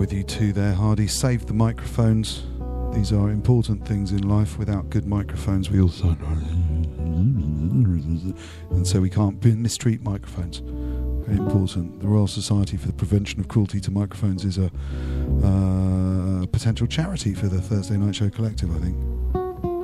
with you too there, Hardy. Save the microphones. These are important things in life. Without good microphones, we all sound... And so we can't mistreat microphones. Very important. The Royal Society for the Prevention of Cruelty to Microphones is a potential charity for the Thursday Night Show Collective, I think.